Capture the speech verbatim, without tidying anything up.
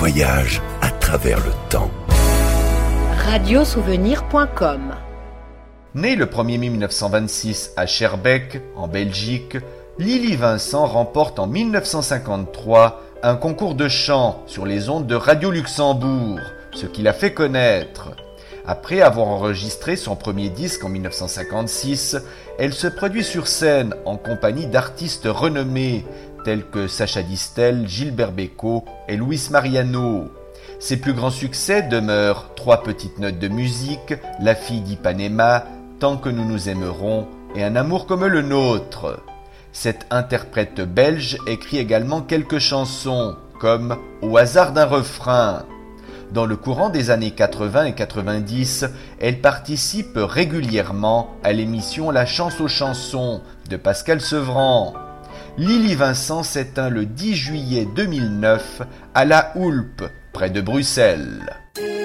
voyage à travers le temps. radiosouvenir point com. Née le premier mai mille neuf cent vingt-six à Schaerbeek, en Belgique, Lili Vincent remporte en mille neuf cent cinquante-trois un concours de chant sur les ondes de Radio Luxembourg, ce qui l'a fait connaître. Après avoir enregistré son premier disque en mille neuf cent cinquante-six, elle se produit sur scène en compagnie d'artistes renommés tels que Sacha Distel, Gilbert Bécaud et Luis Mariano. Ses plus grands succès demeurent Trois petites notes de musique, La fille d'Ipanema, Tant que nous nous aimerons et Un amour comme le nôtre. Cette interprète belge écrit également quelques chansons, comme Au hasard d'un refrain. Dans le courant des années quatre-vingts et quatre-vingt-dix, elle participe régulièrement à l'émission La chance aux chansons de Pascal Sevran. Lili Vincent s'éteint le dix juillet deux mille neuf à La Hulpe, près de Bruxelles.